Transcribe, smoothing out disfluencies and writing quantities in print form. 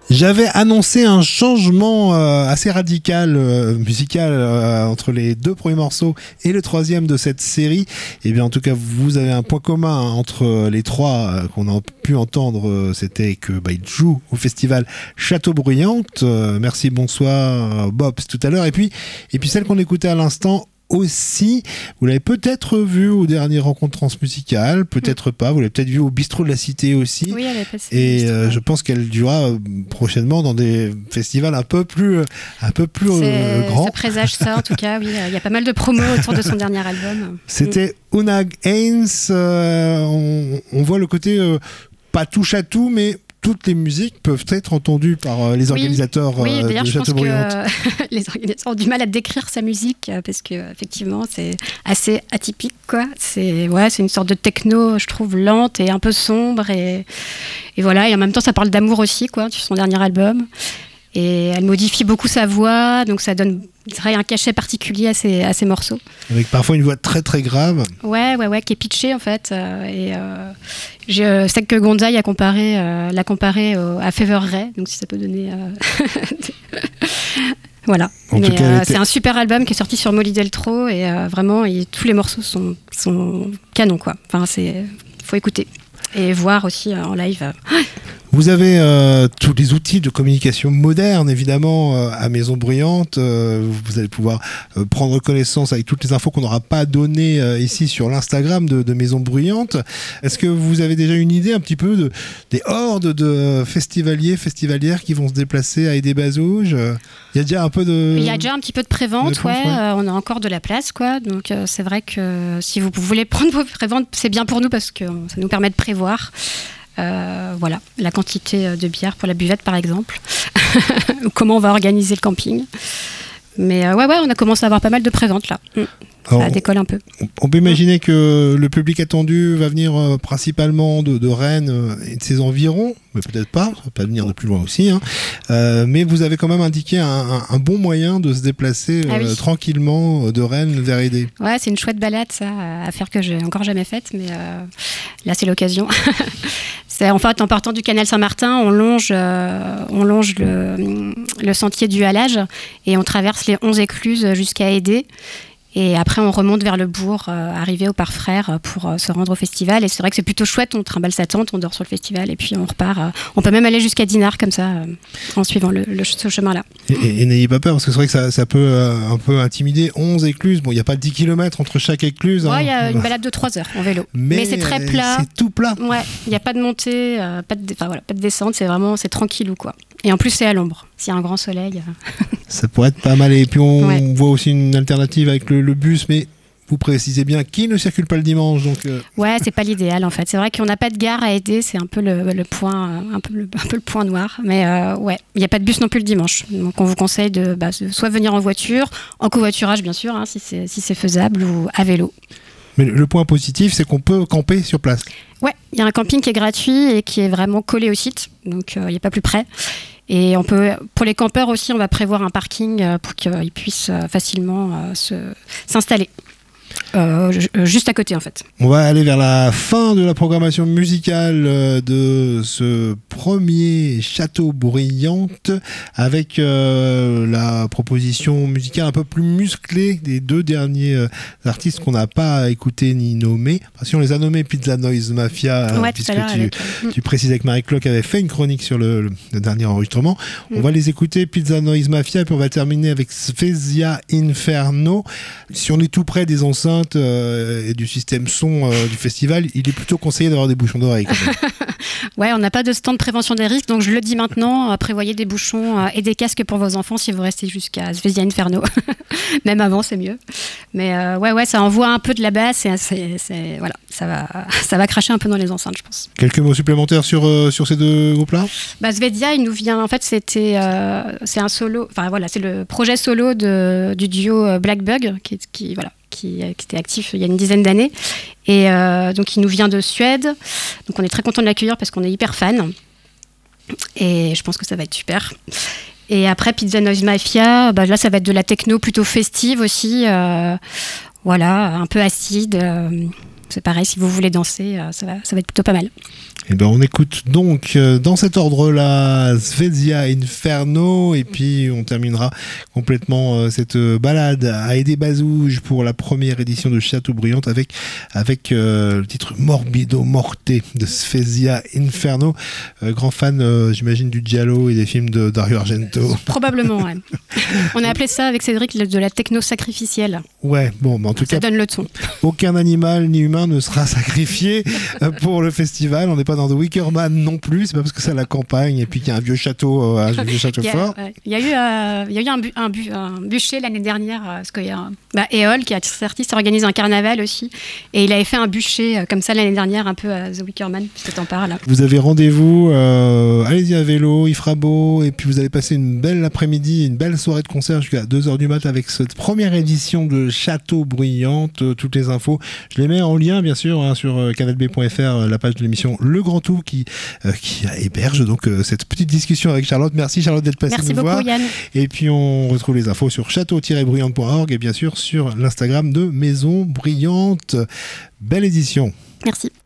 J'avais annoncé un changement assez radical musical entre les deux premiers morceaux et le troisième de cette série. Et bien en tout cas, vous avez un point commun entre les trois qu'on a pu entendre. C'était que ils jouent au festival Châteaubruyante. Merci, bonsoir Bob tout à l'heure. Et puis celle qu'on écoutait à l'instant aussi, vous l'avez peut-être vu aux dernières rencontres transmusicales, peut-être pas, vous l'avez peut-être vu au bistrot de la Cité aussi. Oui, elle est passée. Et je pense qu'elle jouera prochainement dans des festivals un peu plus grands. Ça présage ça en tout cas, oui. Il y a pas mal de promos autour de son dernier album. C'était Unag Haynes. On voit le côté pas touche à tout, mais toutes les musiques peuvent être entendues par les organisateurs de Châteaubruyante. Je pense que les organisateurs ont du mal à décrire sa musique parce que effectivement c'est assez atypique, quoi. C'est une sorte de techno, je trouve, lente et un peu sombre et voilà. Et en même temps, ça parle d'amour aussi, quoi, sur son dernier album. Et elle modifie beaucoup sa voix, donc ça donne un cachet particulier à ses morceaux. Avec parfois une voix très très grave. Ouais, qui est pitchée en fait. Je sais que Gonzaï l'a comparé à Fever Ray, donc si ça peut donner. Voilà. C'est un super album qui est sorti sur Molly Deltro et vraiment tous les morceaux sont canons, quoi. Enfin, faut écouter et voir aussi en live. Vous avez tous les outils de communication moderne, évidemment, à Maison Bruyante. Vous allez pouvoir prendre connaissance avec toutes les infos qu'on n'aura pas données ici sur l'Instagram de Maison Bruyante. Est-ce que vous avez déjà une idée un petit peu des hordes de festivalières qui vont se déplacer à Aidé-Bazouges ? Il y a déjà un peu de... Il y a déjà un petit peu de prévente, on a encore de la place, quoi. Donc c'est vrai que si vous voulez prendre vos préventes, c'est bien pour nous parce que ça nous permet de prévoir. Voilà, la quantité de bière pour la buvette par exemple, ou comment on va organiser le camping. Mais on a commencé à avoir pas mal de préventes là. Ça décolle un peu. On peut imaginer que le public attendu va venir principalement de Rennes et de ses environs, mais peut-être pas, ça va pas venir de plus loin aussi. Mais vous avez quand même indiqué un bon moyen de se déplacer tranquillement de Rennes vers Aidé. Ouais, c'est une chouette balade ça, à faire que j'ai encore jamais faite, mais là c'est l'occasion. En fait, en partant du canal Saint-Martin, on longe le sentier du halage et on traverse les 11 écluses jusqu'à Aidé. Et après, on remonte vers le bourg, arrivé au Parc Frères pour se rendre au festival. Et c'est vrai que c'est plutôt chouette, on trimballe sa tente, on dort sur le festival et puis on repart. On peut même aller jusqu'à Dinard comme ça, en suivant ce chemin-là. Et n'ayez pas peur, parce que c'est vrai que ça peut un peu intimider. 11 écluses, bon, il n'y a pas 10 km entre chaque écluse. Ouais, il y a une balade de 3 heures en vélo. Mais c'est très plat. C'est tout plat. Ouais, il n'y a pas de montée, pas de descente, c'est tranquillou, quoi. Et en plus, c'est à l'ombre. S'il y a un grand soleil. Ça pourrait être pas mal. Et puis, on voit aussi une alternative avec le bus, mais vous précisez bien qu'il ne circule pas le dimanche. Donc, Ouais, c'est pas l'idéal en fait. C'est vrai qu'on n'a pas de gare à Aidé, c'est un peu le point, un peu le point noir. Mais il n'y a pas de bus non plus le dimanche. Donc, on vous conseille de soit venir en voiture, en covoiturage bien sûr, si c'est faisable, ou à vélo. Mais le point positif, c'est qu'on peut camper sur place. Ouais, il y a un camping qui est gratuit et qui est vraiment collé au site, donc il n'y a pas plus près. Et pour les campeurs aussi, on va prévoir un parking pour qu'ils puissent facilement s'installer. Juste à côté en fait. On va aller vers la fin de la programmation musicale de ce premier Châteaubruyante avec la proposition musicale un peu plus musclée des deux derniers artistes qu'on n'a pas écoutés ni nommés. Enfin, si on les a nommés, Pizza Noise Mafia, puisque tu précisais que Marie-Claude avait fait une chronique sur le dernier enregistrement. On va les écouter, Pizza Noise Mafia, et puis on va terminer avec Spezia Inferno. Si on est tout près des enceintes et du système son du festival, il est plutôt conseillé d'avoir des bouchons d'oreille. Ouais, on n'a pas de stand de prévention des risques, donc je le dis maintenant, prévoyez des bouchons et des casques pour vos enfants si vous restez jusqu'à Spezia Inferno. Même avant, c'est mieux. Mais ça envoie un peu de la basse et voilà, ça va cracher un peu dans les enceintes, je pense. Quelques mots supplémentaires sur ces deux groupes-là ? Svezia, il nous vient, en fait, c'est un solo, enfin voilà, c'est le projet solo du duo Black Bug qui était actif il y a une dizaine d'années. Et donc, il nous vient de Suède. Donc, on est très content de l'accueillir parce qu'on est hyper fan. Et je pense que ça va être super. Et après, Pizza Noise Mafia, là, ça va être de la techno plutôt festive aussi. Voilà, un peu acide. C'est pareil, si vous voulez danser, ça va être plutôt pas mal. Et ben on écoute donc dans cet ordre-là Svezia Inferno et puis on terminera complètement cette balade à Aidé Bazouge pour la première édition de Chateaubriand avec le titre Morbido Morte de Svezia Inferno. Grand fan, j'imagine, du Giallo et des films de Dario Argento. Probablement, ouais. On a appelé ça avec Cédric de la techno sacrificielle. Ouais, bon, mais en tout cas, ça donne le ton. Aucun animal ni humain ne sera sacrifié pour le festival. On n'est pas dans The Wicker Man non plus. C'est pas parce que c'est à la campagne et puis qu'il y a un vieux château, fort. Il y a eu un bûcher l'année dernière, parce qu'il y a Éole qui organise un carnaval aussi, et il avait fait un bûcher comme ça l'année dernière, un peu à The Wicker Man, puisque t'en parles. Vous avez rendez-vous, allez-y à vélo, il fera beau, et puis vous allez passer une belle après-midi, une belle soirée de concert jusqu'à 2h du mat avec cette première édition de Chateaubriand. Toutes les infos, je les mets en lien bien sûr sur canalb.fr, la page de l'émission Le Grand Tout qui héberge donc cette petite discussion avec Charlotte. Merci Charlotte d'être passée nous voir. Merci beaucoup Yann. Et puis on retrouve les infos sur château-brillante.org et bien sûr sur l'Instagram de Maison Brillante. Belle édition. Merci.